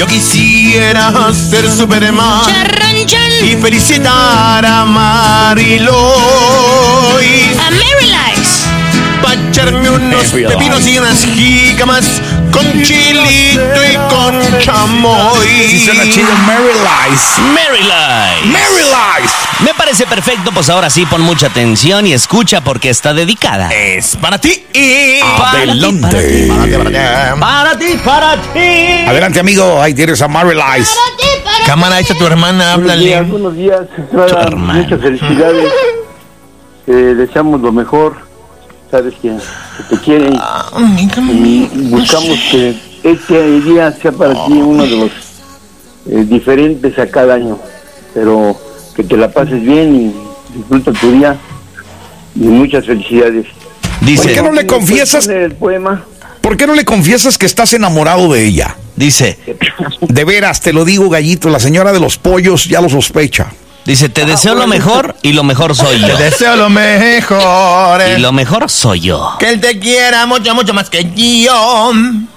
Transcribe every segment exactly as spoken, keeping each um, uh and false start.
Yo quisiera ser Superman y felicitar a Marilois. A Marilois. Pa' echarme unos pepinos y unas jícamas con chilito y con chamoy. Sí, suena chido, Marilois. Marilois. Marilois. Me parece perfecto, pues ahora sí pon mucha atención y escucha porque está dedicada. Es para ti y Adelante. para ti, para ti. Para ti, para ti. Adelante, amigo. Ahí tienes a Marilois. Cámara, ahí está tu hermana, Buenos háblale. días, buenos días, Estrada, muchas felicidades. Eh, deseamos lo mejor. Sabes que, que te quieren. Ah, Y buscamos que este día sea para ti uno de los eh, diferentes a cada año. Pero que te la pases bien y disfruta tu día. Y muchas felicidades. Dice, ¿Por qué no le confiesas? ¿Puedes poner el poema? ¿Por qué no le confiesas que estás enamorado de ella? dice, De veras, te lo digo, gallito. La señora de los pollos ya lo sospecha. dice, te deseo lo mejor y lo mejor soy yo. Te deseo lo mejor. Y lo mejor soy yo. Que él te quiera mucho, mucho más que yo.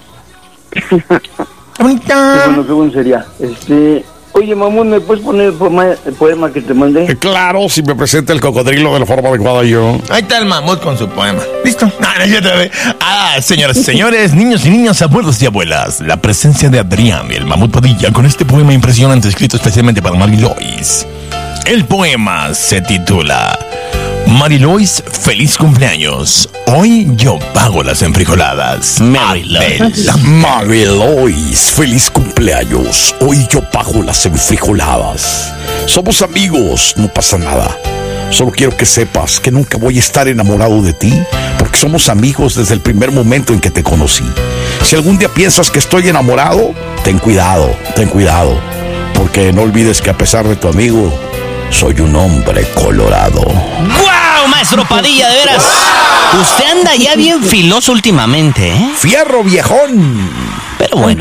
Qué Bonita. bueno, qué bueno sería. Este, oye, mamón, ¿me puedes poner el poema, el poema que te mandé? Eh, Claro, si me presenta el cocodrilo de la forma adecuada yo. Ahí está el mamut con su poema. ¿Listo? No, no, ya te ve. Ah, señoras y señores, niños y niñas, abuelos y abuelas, la presencia de Adrián, el mamut Padilla, con este poema impresionante escrito especialmente para Marilois. El poema se titula Marilois, feliz cumpleaños. Hoy yo pago las enfrijoladas. Marilois. Marilois, feliz cumpleaños. Hoy yo pago las enfrijoladas. Somos amigos, no pasa nada. Solo quiero que sepas que nunca voy a estar enamorado de ti, porque somos amigos desde el primer momento en que te conocí. Si algún día piensas que estoy enamorado, ten cuidado, ten cuidado, porque no olvides que a pesar de tu amigo, soy un hombre colorado. ¡Guau, maestro Padilla, de veras! Usted anda ya bien filoso últimamente, ¿eh? ¡Fierro, viejón! Pero bueno,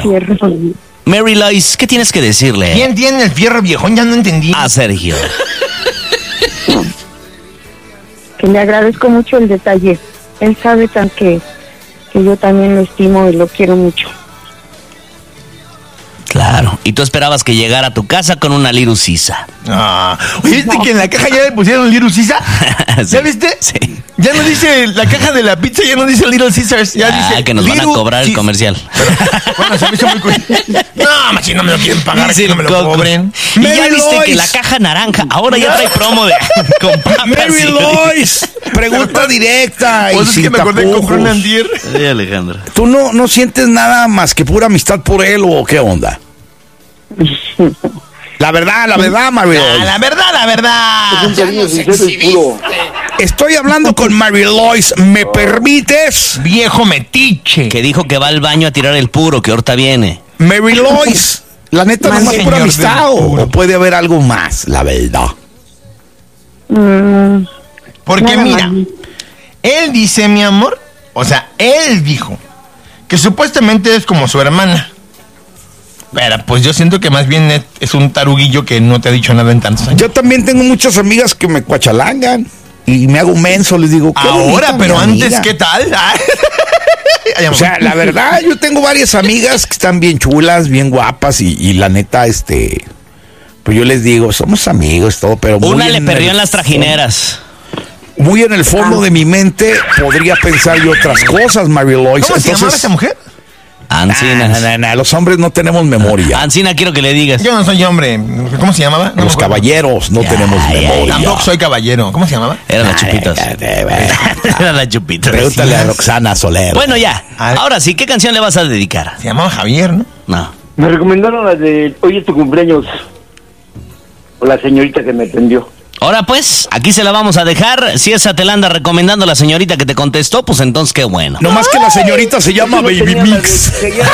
Marilois, ¿qué tienes que decirle ¿Quién tiene el fierro viejón? Ya no entendí. a Sergio? Que le agradezco mucho el detalle. Él sabe tan que, que yo también lo estimo y lo quiero mucho. Claro, y tú esperabas que llegara a tu casa con una lirucisa. Ah, ¿viste que en la caja ya le pusieron Little Caesar? Sí, ¿Ya viste? sí. Ya no dice la caja de la pizza, ya no dice Little Caesars, ya Ah, dice que nos van a Little cobrar el Caesar. comercial. Bueno, se me hizo muy curioso. No, machi, no me lo quieren pagar, Dice que no me el lo Coco. cobren. Y ya Marilois. viste que la caja naranja ahora ya trae promo de con papas. Marilois, pregunta directa y Pues es sin que me acordé que compré un tapujos. andier. Sí, Alejandro. ¿Tú no, no sientes nada más que pura amistad por él o qué onda? La verdad, la verdad, Marilois. Ah, la verdad, la Es verdad. un cariño sincero y puro. Estoy hablando con Marilois. ¿Me permites? Viejo metiche. Que dijo que va al baño a tirar el puro, que ahorita viene. Marilois, la neta no es Señor pura del amistad o, puro. o puede haber algo más, la verdad. Mm, Porque nada mira, más. él dice, mi amor, o sea, él dijo que supuestamente es como su hermana. Pero pues yo siento que más bien es, es un taruguillo que no te ha dicho nada en tantos años. Yo también tengo muchas amigas que me cuachalangan y me hago menso, les digo, qué Ahora, bonita, pero mi antes, amiga. ¿qué tal? O sea, la verdad, yo tengo varias amigas que están bien chulas, bien guapas y, y la neta, este, pues yo les digo, somos amigos, todo, pero muy Una le en perdió el en las trajineras. Muy en el fondo de mi mente podría pensar yo otras cosas, Marilois. ¿Cómo se llamaba Entonces, esa mujer? Ancina. nah, nah, nah, los hombres no tenemos memoria. Ancina, quiero que le digas. Yo no soy hombre. ¿Cómo se llamaba? No me Los acuerdo. caballeros no Ya, tenemos ya, memoria. Tampoco soy caballero. ¿Cómo se llamaba? Eran las chupitas. Eran las chupitas. Pregúntale a Roxana Soler. Bueno, ya. A ver. Ahora sí, ¿qué canción le vas a dedicar? Se llamaba Javier, ¿no? No. Me recomendaron la de hoy es tu cumpleaños. O la señorita que me atendió. Ahora pues, aquí se la vamos a dejar. Si esa te la anda recomendando la señorita que te contestó, pues entonces qué bueno. No más que la señorita se llama No Baby tenía la Mix. de Chayanne.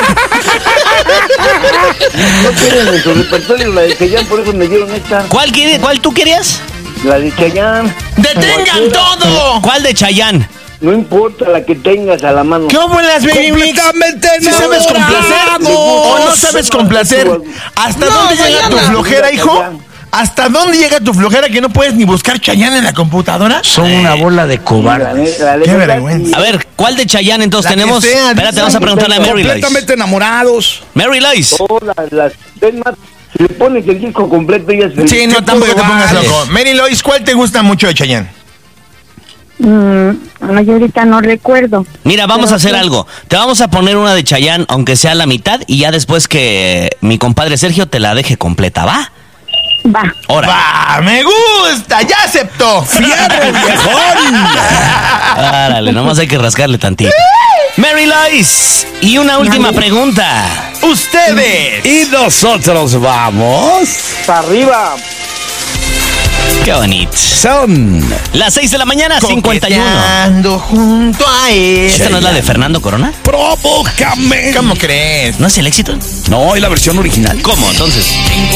No tienen en su repertorio la de Chayanne, por eso me dieron esta. ¿Cuál, quiere, ¿Cuál tú querías? La de Chayanne. ¡Detengan Cualquiera. todo! ¿Cuál de Chayanne? No importa la que tengas a la mano. ¿Qué hubo en las Baby Mix? Completamente ¿Sí sabes complacer enamorado. o no sabes complacer? ¿Hasta No, dónde llega Chayanne, tu flojera, hijo? Chayanne. ¿Hasta dónde llega tu flojera que no puedes ni buscar Chayanne en la computadora? Son una bola de cobardes. La- la- Qué la- vergüenza. A ver, ¿cuál de Chayanne entonces La que tenemos? sea, Espérate, dice. vamos a preguntarle a Mary Lois. Completamente enamorados. Mary Lois. Todas las temas, si le pones el disco completo, ella es feliz. Sí, no, ¿Qué tampoco te puedo pongas vale? loco. Mary Lois, ¿cuál te gusta mucho de Chayanne? Mm, no, yo ahorita no recuerdo. Mira, vamos Pero a hacer sí. algo. Te vamos a poner una de Chayanne, aunque sea la mitad, y ya después que mi compadre Sergio te la deje completa, ¿va? Va. Ahora. ¡Va! ¡Me gusta! ¡Ya aceptó! ¡Fierro, viejón! Árale, nomás hay que rascarle tantito. Mary Lois, y una última pregunta. ¡Ustedes! Y nosotros vamos. Para arriba. Qué bonito. Son. Las seis de la mañana, cincuenta y uno. Coqueteando junto a él. ¿Esta no es la de Fernando Corona? Provócame. ¿Cómo crees? ¿No es el éxito? No, es la versión original. ¿Cómo, entonces?